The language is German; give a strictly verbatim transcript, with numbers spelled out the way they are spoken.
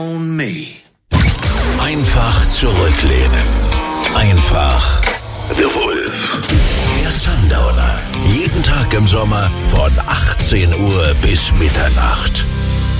On me. Einfach zurücklehnen. Einfach The Wolf. Der Sundowner. Jeden Tag im Sommer von achtzehn Uhr bis Mitternacht.